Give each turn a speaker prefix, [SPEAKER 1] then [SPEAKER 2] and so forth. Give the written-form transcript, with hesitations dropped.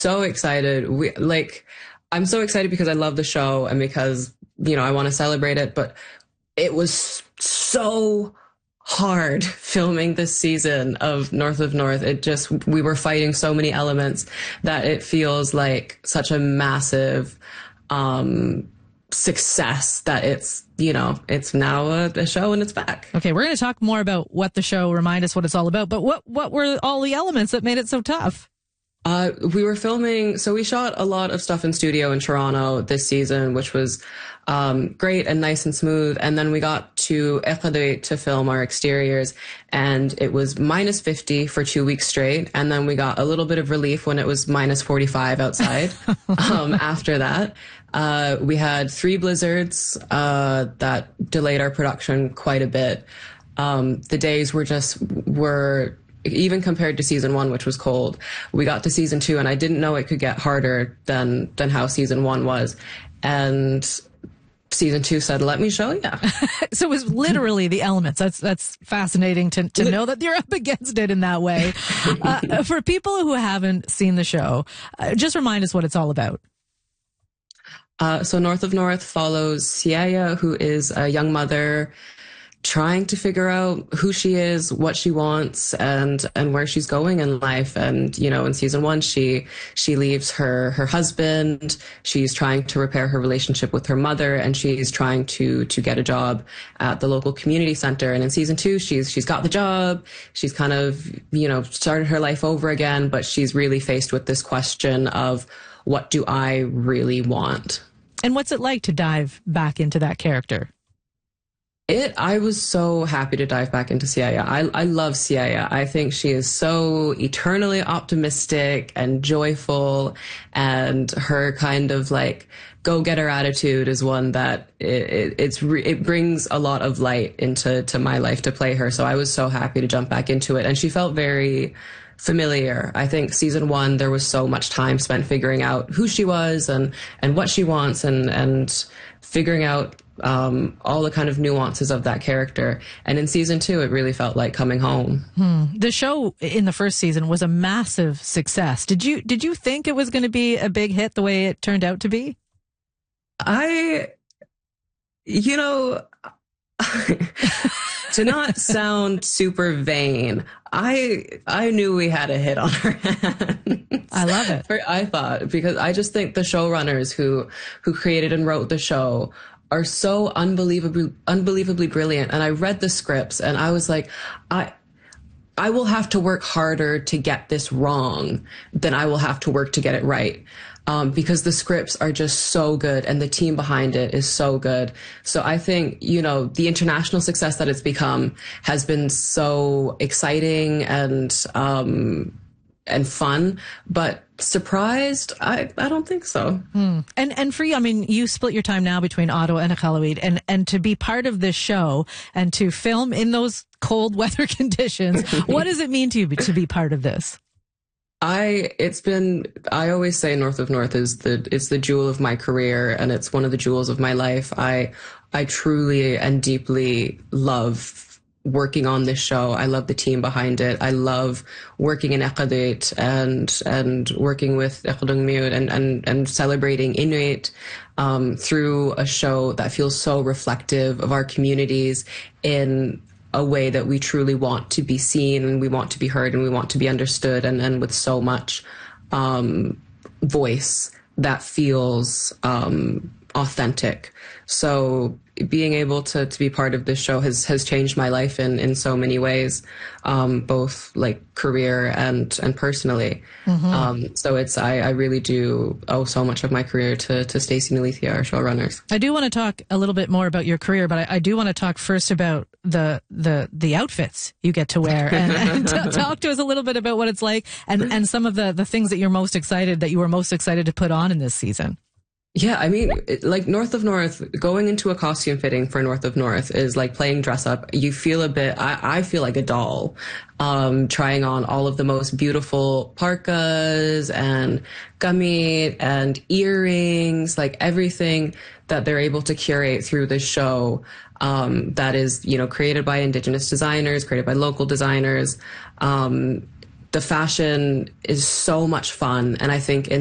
[SPEAKER 1] So excited. I'm so excited because I love the show and because, I want to celebrate it, but it was so hard filming this season of North of North. We were fighting so many elements that it feels like such a massive, success that it's now a show and it's back.
[SPEAKER 2] Okay, we're going to talk more about what the show, remind us what it's all about, but what were all the elements that made it so tough?
[SPEAKER 1] We were filming, so we shot a lot of stuff in studio in Toronto this season, which was great and nice and smooth. And then we got to Ekaduit to film our exteriors, and it was -50 for 2 weeks straight. And then we got a little bit of relief when it was -45 outside. After that, we had 3 blizzards that delayed our production quite a bit. The days were even compared to season 1, which was cold. We got to season 2 and I didn't know it could get harder than how season 1 was. And season 2 said, let me show you.
[SPEAKER 2] So it was literally the elements. That's fascinating to know that you're up against it in that way. For people who haven't seen the show, just remind us what it's all about.
[SPEAKER 1] So North of North follows Siaya, who is a young mother trying to figure out who she is, what she wants, and where she's going in life. And, in season 1, she leaves her husband. She's trying to repair her relationship with her mother, and she's trying to get a job at the local community center. And in season 2, she's got the job. She's kind of, started her life over again, but she's really faced with this question of, what do I really want?
[SPEAKER 2] And what's it like to dive back into that character?
[SPEAKER 1] I was so happy to dive back into Siaya. I love Siaya. I think she is so eternally optimistic and joyful, and her kind of go-getter attitude is one that it brings a lot of light into my life to play her. So I was so happy to jump back into it, and she felt very familiar. I think season 1, there was so much time spent figuring out who she was and what she wants and figuring out all the kind of nuances of that character. And in season 2, it really felt like coming home.
[SPEAKER 2] The show in the first season was a massive success. Did you think it was going to be a big hit the way it turned out to be?
[SPEAKER 1] To not sound super vain, I knew we had a hit on our hands.
[SPEAKER 2] I love it.
[SPEAKER 1] I thought, because I just think the showrunners who created and wrote the show are so unbelievably brilliant. And I read the scripts and I was like, I will have to work harder to get this wrong than I will have to work to get it right. Because the scripts are just so good and the team behind it is so good. So I think, the international success that it's become has been so exciting and fun, but surprised? I don't think so.
[SPEAKER 2] And for you, you split your time now between Ottawa and Iqaluit, and to be part of this show and to film in those cold weather conditions, what does it mean to you to be part of this?
[SPEAKER 1] I always say North of North is the jewel of my career, and it's one of the jewels of my life. I truly and deeply love working on this show. I love the team behind it. I love working in Iqaluit and working with Iqaluit and celebrating Inuit through a show that feels so reflective of our communities in a way that we truly want to be seen, and we want to be heard, and we want to be understood, and with so much voice that feels authentic. So being able to be part of this show has changed my life in so many ways, both career and personally. So I really do owe so much of my career to Stacey and Alethea, our showrunners.
[SPEAKER 2] I do want to talk a little bit more about your career, but I do want to talk first about the outfits you get to wear, and talk to us a little bit about what it's like and some of the things that you were most excited to put on in this season.
[SPEAKER 1] Yeah, North of North, going into a costume fitting for North of North is like playing dress up. You feel I feel like a doll, trying on all of the most beautiful parkas and gamit and earrings, everything that they're able to curate through this show, that is, created by Indigenous designers, created by local designers. the fashion is so much fun. And I think in